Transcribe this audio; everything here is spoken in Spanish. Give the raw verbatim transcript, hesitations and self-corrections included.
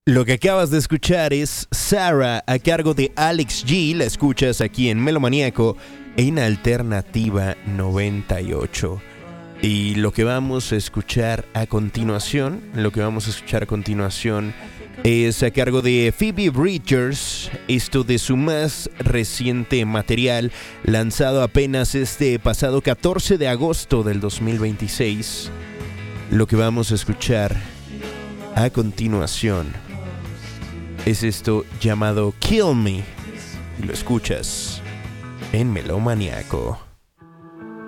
Lo que acabas de escuchar es Sarah a cargo de Alex G. La escuchas aquí en Melomaníaco en Alternativa noventa y ocho. Y lo que vamos a escuchar a continuación, lo que vamos a escuchar a continuación es a cargo de Phoebe Bridgers, esto de su más reciente material, lanzado apenas este pasado catorce de agosto del dos mil veintiséis. Lo que vamos a escuchar a continuación es esto llamado Kill Me, y lo escuchas en Melomaníaco.